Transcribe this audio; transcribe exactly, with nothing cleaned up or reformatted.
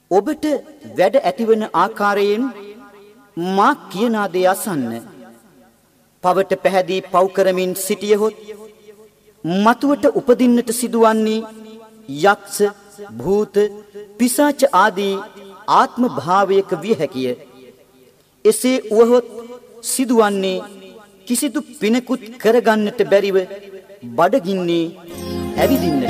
ඔබට වැඩ ඇතිවන ආකාරයෙන් මා කියන දේ අසන්න. පවට පැහැදී පව් කරමින් සිටියහොත් මතුවට උපදින්නට සිදුවන්නේ යක්ෂ, භූත, පිසාච ආදී ආත්ම භාවයක විය හැකිය. එසේ වුවහොත් සිදුවන්නේ කිසිදු පිනකුත් කරගන්නට බැරිව බඩගින්නේ ඇවිදින්න.